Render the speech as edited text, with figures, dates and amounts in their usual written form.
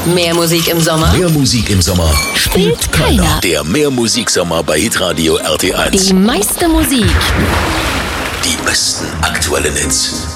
Mehr Musik im Sommer? Mehr Musik im Sommer Spielt keiner. Der Mehr Musiksommer bei Hitradio RT1. Die meiste Musik. Die besten aktuellen Hits.